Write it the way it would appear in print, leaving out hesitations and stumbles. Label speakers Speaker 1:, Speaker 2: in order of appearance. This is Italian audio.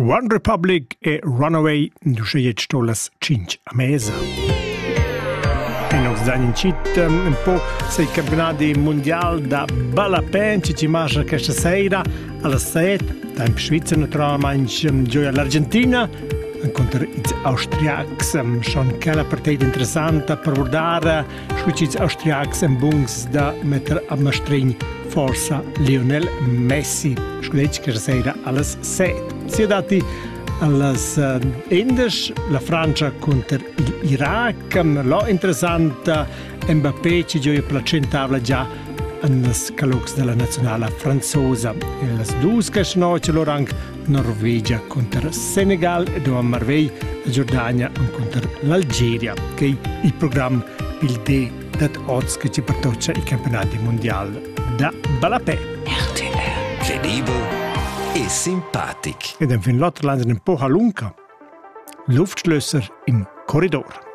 Speaker 1: One Republic e Runaway, du scegliet stolas 5 a mesa. E nos danno in città un po' sei campionati mondiali da Balapen, ci marcia questa sera alla 7, da in Svizzera naturalmente gioia l'Argentina, contro gli austriaci, schon quella partita interessante per guardare, sui austriaci in bungs da mettere a mastregni forza Lionel Messi, scudetto questa sera alla 7. Si è dati alles Indisch, la Francia contro l'Iraq, lo interessante Mbappé ci gioia per la centavla già nei calux della nazionale franzosa. E las dus che sono l'orang Norvegia contro Senegal e dove Marvei la Giordania contro l'Algeria, che è il programma il D dat odds che ci portoccia i campionati mondiali da Balapè.
Speaker 2: RTL, credibile e sympathisch.
Speaker 1: E dann fin l'altro landen un po' a lunga. Luftschlösser im Korridor.